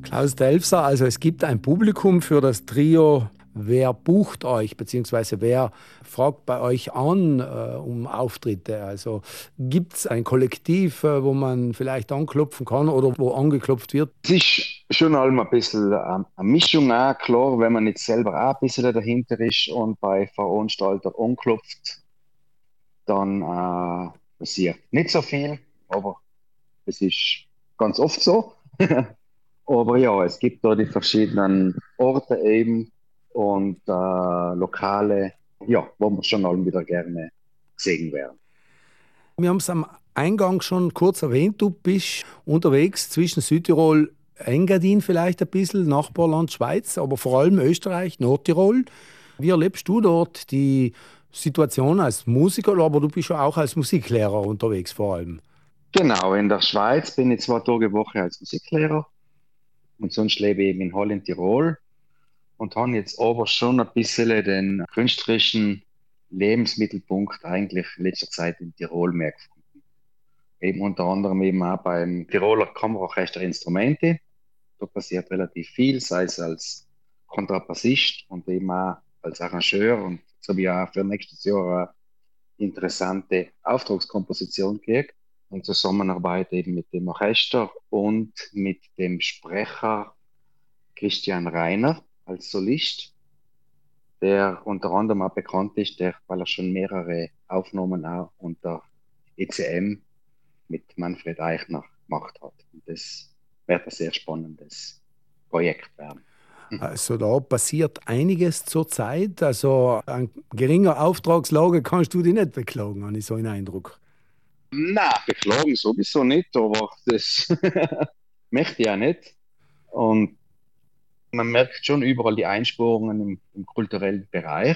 Klaus Delfser, also es gibt ein Publikum für das Trio. Wer bucht euch, beziehungsweise wer fragt bei euch an um Auftritte? Also gibt es ein Kollektiv, wo man vielleicht anklopfen kann oder wo angeklopft wird? Es ist schon allem ein bisschen eine Mischung auch, klar, wenn man nicht selber auch ein bisschen dahinter ist und bei Veranstaltern anklopft, dann passiert nicht so viel, aber es ist ganz oft so. Aber ja, es gibt da die verschiedenen Orte eben und Lokale, ja, wo wir schon alle wieder gerne gesehen wären. Wir haben es am Eingang schon kurz erwähnt, du bist unterwegs zwischen Südtirol, Engadin vielleicht ein bisschen, Nachbarland Schweiz, aber vor allem Österreich, Nordtirol. Wie erlebst du dort die Situation als Musiker, aber du bist ja auch als Musiklehrer unterwegs vor allem? Genau, in der Schweiz bin ich 2 Tage Woche als Musiklehrer und sonst lebe ich eben in Holland, Tirol und habe jetzt aber schon ein bisschen den künstlerischen Lebensmittelpunkt eigentlich in letzter Zeit in Tirol mehr gefunden. Eben unter anderem eben auch beim Tiroler Kammerorchester Instrumente. Da passiert relativ viel, sei es als Kontrabassist und eben auch als Arrangeur und so wie auch für nächstes Jahr eine interessante Auftragskomposition gekriegt und Zusammenarbeit eben mit dem Orchester und mit dem Sprecher Christian Reiner als Solist, der unter anderem auch bekannt ist, weil er schon mehrere Aufnahmen auch unter ECM mit Manfred Eichner gemacht hat. Und das wird ein sehr spannendes Projekt werden. Also da passiert einiges zurzeit. Also an geringer Auftragslage kannst du dich nicht beklagen, habe ich so einen Eindruck. Na, beklagen sowieso nicht, aber das möchte ich ja nicht. Und man merkt schon überall die Einsparungen im kulturellen Bereich.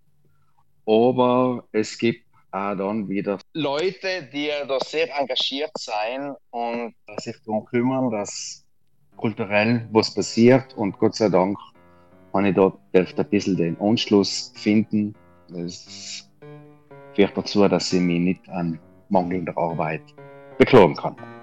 Aber es gibt auch dann wieder Leute, die da sehr engagiert sein und sich darum kümmern, dass kulturell was passiert. Und Gott sei Dank habe ich da dürfte ein bisschen den Anschluss finden. Das führt dazu, dass ich mich nicht an mangelnder Arbeit beklagen kann.